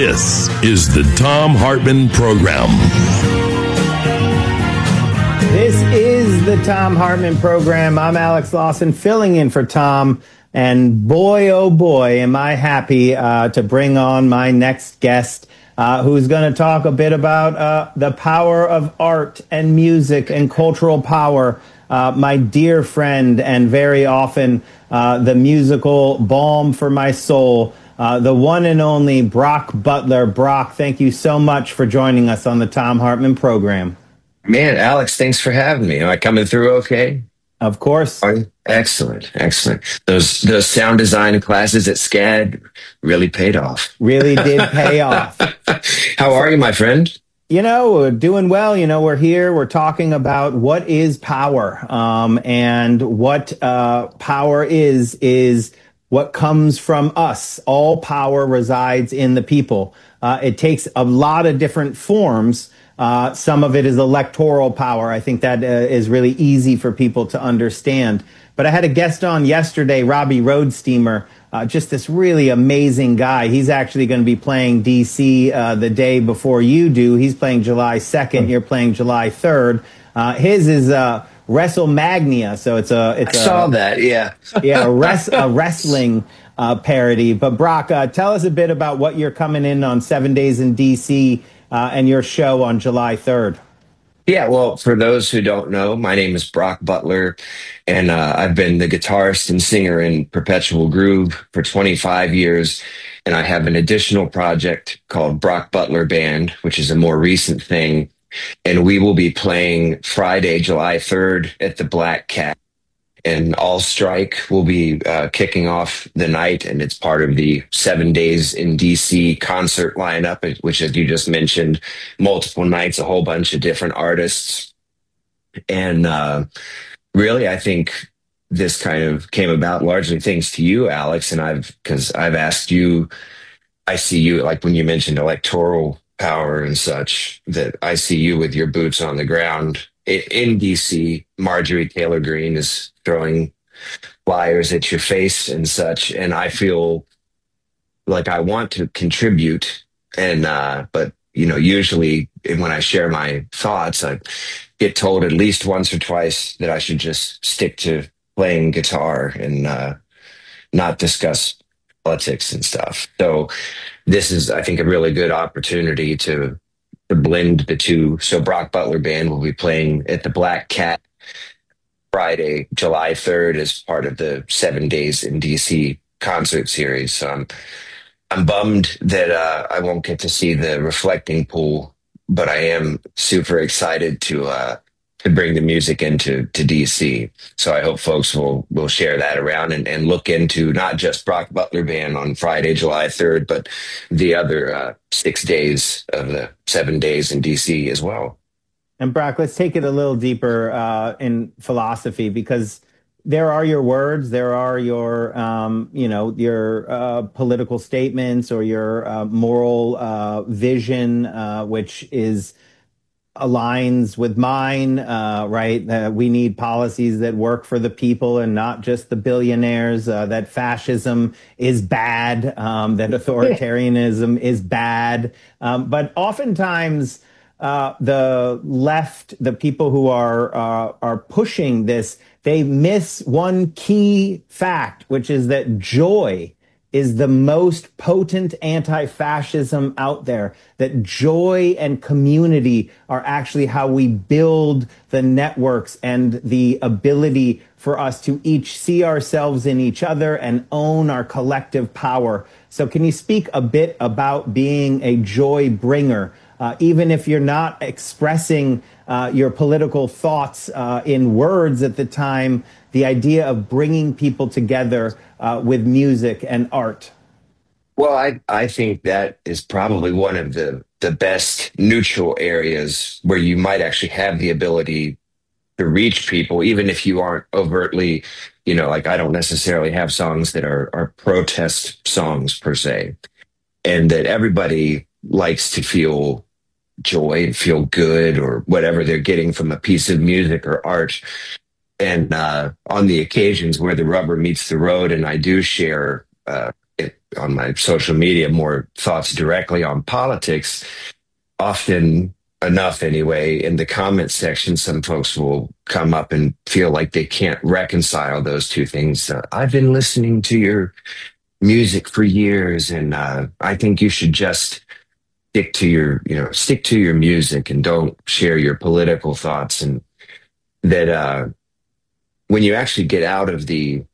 This is the Thom Hartmann Program. This is the Thom Hartmann Program. I'm Alex Lawson, filling in for Tom. And boy, oh boy, am I happy to bring on my next guest, who's going to talk a bit about the power of art and music and cultural power. My dear friend, and very often the musical balm for my soul, the one and only Brock Butler. Brock, thank you so much for joining us on the Thom Hartmann Program. Man, Alex, thanks for having me. Am I coming through okay? Of course. Excellent, excellent. Those sound design classes at SCAD really paid off. Really did pay off. How are you, my friend? You know, we're doing well. You know, we're here. We're talking about what is power, and what power is what comes from us. All power resides in the people. It takes a lot of different forms. Some of it is electoral power. I think that is really easy for people to understand. But I had a guest on yesterday, Robbie Roadsteamer, just this really amazing guy. He's actually going to be playing D.C. The day before you do. He's playing July 2nd. You're playing July 3rd. His is WrestleMania, so it's I saw that, yeah. Yeah, a wrestling parody. But Brock, tell us a bit about what you're coming in on 7 Days in D.C., and your show on July 3rd. Yeah, well, for those who don't know, my name is Brock Butler, and I've been the guitarist and singer in Perpetual Groove for 25 years, and I have an additional project called Brock Butler Band, which is a more recent thing, and we will be playing Friday, July 3rd at the Black Cat. And All Strike will be kicking off the night, and it's part of the 7 Days in DC concert lineup, which, as you just mentioned, multiple nights, a whole bunch of different artists. And really, I think this kind of came about largely thanks to you, Alex, and because I've asked you, I see you, like when you mentioned electoral power and such, that I see you with your boots on the ground. In DC, Marjorie Taylor Greene is throwing flyers at your face and such, and I feel like I want to contribute. And but usually when I share my thoughts, I get told at least once or twice that I should just stick to playing guitar and not discuss politics and stuff. So this is, I think, a really good opportunity to blend the two. So Brock Butler Band will be playing at the Black Cat Friday, July 3rd, as part of the 7 Days in DC concert series. So I'm bummed that I won't get to see the Reflecting Pool, but I am super excited to bring the music into DC. So I hope folks will share that around and look into not just Brock Butler Band on Friday, July 3rd, but the other 6 days of the 7 Days in DC as well. And Brock, let's take it a little deeper in philosophy, because there are your words, there are your, your political statements or your moral vision, which aligns with mine, right? We need policies that work for the people and not just the billionaires, that fascism is bad, that authoritarianism is bad. But oftentimes the left, the people who are pushing this, they miss one key fact, which is that joy is the most potent anti-fascism out there, that joy and community are actually how we build the networks and the ability for us to each see ourselves in each other and own our collective power. So can you speak a bit about being a joy bringer, even if you're not expressing your political thoughts in words at the time, the idea of bringing people together with music and art? Well, I think that is probably one of the best neutral areas where you might actually have the ability to reach people, even if you aren't overtly, like I don't necessarily have songs that are protest songs per se, and that everybody likes to feel joy and feel good or whatever they're getting from a piece of music or art. And on the occasions where the rubber meets the road and I do share on my social media more thoughts directly on politics, often enough anyway, in the comment section, some folks will come up and feel like they can't reconcile those two things. I've been listening to your music for years, and I think you should just stick to your music and don't share your political thoughts. And that when you actually get out of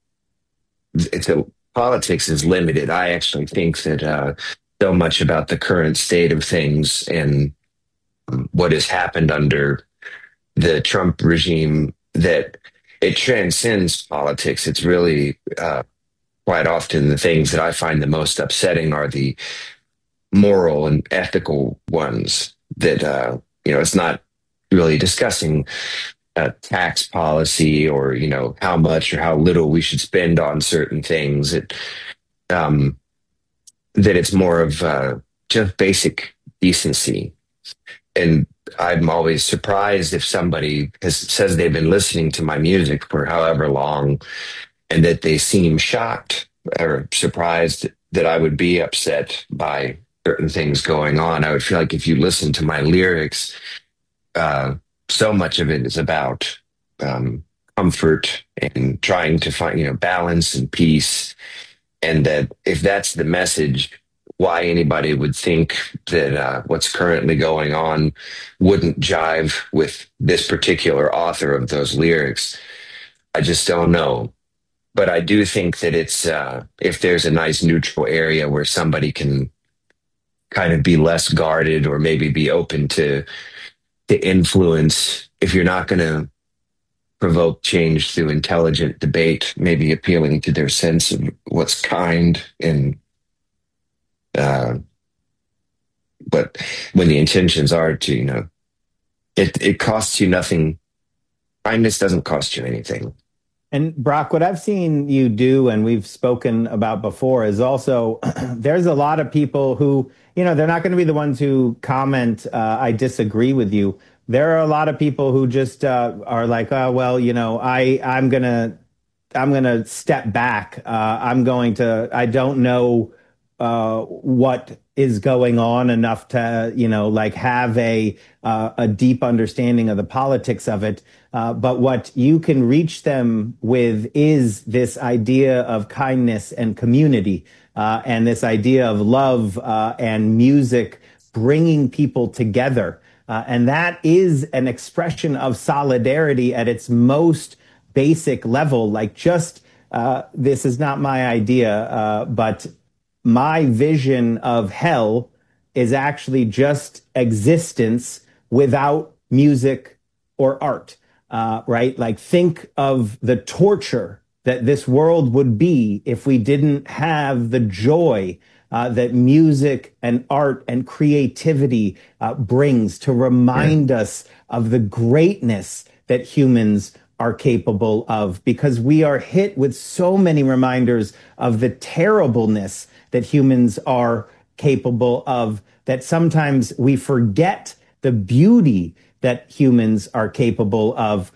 politics is limited. I actually think that so much about the current state of things and what has happened under the Trump regime, that it transcends politics. It's really quite often the things that I find the most upsetting are the moral and ethical ones that, it's not really discussing tax policy or, how much or how little we should spend on certain things. That it's more of just basic decency. And I'm always surprised if somebody says they've been listening to my music for however long and that they seem shocked or surprised that I would be upset by certain things going on. I would feel like if you listen to my lyrics, so much of it is about comfort and trying to find, balance and peace. And that if that's the message, why anybody would think that what's currently going on wouldn't jive with this particular author of those lyrics, I just don't know. But I do think that it's if there's a nice neutral area where somebody can kind of be less guarded or maybe be open to influence, if you're not going to provoke change through intelligent debate, maybe appealing to their sense of what's kind and but when the intentions are to, it costs you nothing. Kindness doesn't cost you anything. And Brock, what I've seen you do, and we've spoken about before, is also there's a lot of people who, they're not going to be the ones who comment, I disagree with you. There are a lot of people who just are like, oh, well, I'm going to step back. I don't know what is going on enough to, have a deep understanding of the politics of it. But what you can reach them with is this idea of kindness and community, and this idea of love and music bringing people together. And that is an expression of solidarity at its most basic level. This is not my idea, but my vision of hell is actually just existence without music or art, right? Think of the torture that this world would be if we didn't have the joy that music and art and creativity brings to remind us of the greatness that humans are capable of, because we are hit with so many reminders of the terribleness that humans are capable of, that sometimes we forget the beauty that humans are capable of.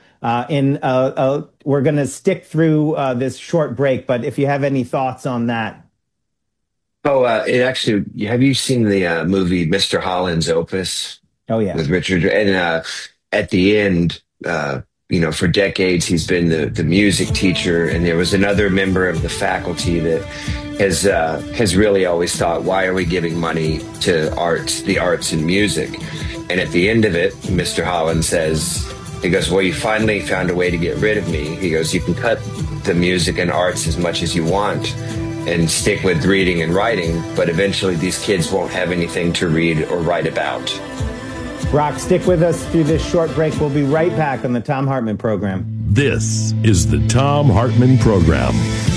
We're going to stick through this short break, but if you have any thoughts on that. Oh, have you seen the movie Mr. Holland's Opus? Oh, yeah. With Richard. And at the end, for decades, he's been the music teacher. And there was another member of the faculty that has really always thought, why are we giving money to the arts and music? And at the end of it, Mr. Holland says, he goes, well, you finally found a way to get rid of me. He goes, you can cut the music and arts as much as you want and stick with reading and writing, but eventually these kids won't have anything to read or write about. Brock, stick with us through this short break. We'll be right back on the Thom Hartmann Program. This is the Thom Hartmann Program.